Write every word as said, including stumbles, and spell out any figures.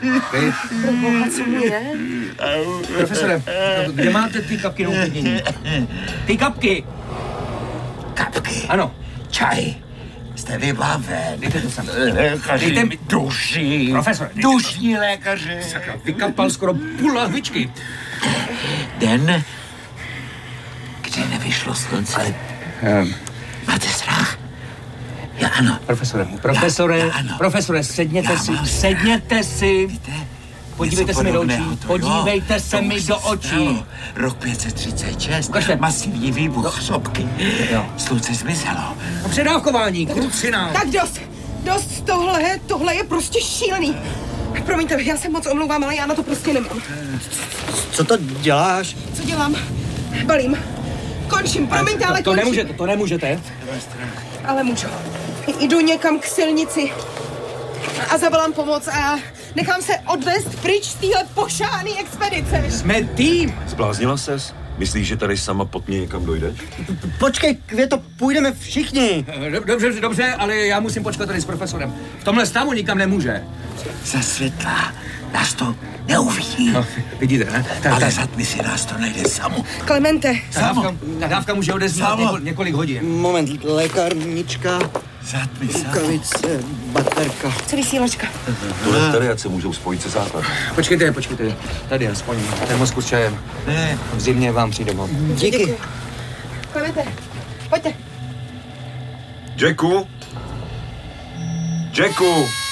Proboha, co mu je? Profesore, kde máte ty kapky na uklidnění? Ty kapky! Kapky? Ano. Čaj. Jste vybaven. Dejte to sem. Lékaři. Dejte mi. Duší. Profesore. Dušní lékaři. Sakra, vykapal skoro půl lahvičky. Den, kdy nevyšlo slunce. Ale... Um. Máte strach? Já ano. Profesore, profesore, já, já ano. Profesore, sedněte já si, mám sedněte si. Víte? Podívejte se mi do očí, podívejte se mi do očí. Rok pět set třicet šest, Ukažte. Masivní výbuch sopky. Jo. Slunce zmizelo. A předávkování, kluci nám. Tak dost, dost, tohle, tohle je prostě šílený. Promiňte, já se moc omlouvám, ale já na to prostě nemám. Co to děláš? Co dělám? Balím. Končím, promiňte, ale to, to končím. nemůžete, to nemůžete. Ale můžu. Jdu někam k silnici a zavolám pomoc a nechám se odvést pryč z téhle pošáhaný expedice. Jsme tým. Zbláznila ses? Myslíš, že tady sama pod mě někam dojdeš? Počkej, Květo, půjdeme všichni. Dobře, dobře, ale já musím počkat tady s profesorem. V tomhle stavu nikam nemůže. Za světla nás to neuvidí. No, vidíte, ne? Tak, ale za tmy si nás to najde samo. Klemente. Ta dávka, ta dávka může odeznat něko, několik hodin. Moment, lékárnička, Za tmy samo. rukavice, baterka. Co vysílačka? Tohle tady, ať se můžou spojit se základem. Počkejte, počkejte. Tady aspoň termosku s čajem. Ne. V zimě vám přijde moc. Díky. Děkuji. Klemente, pojďte. Jacku! Jacku!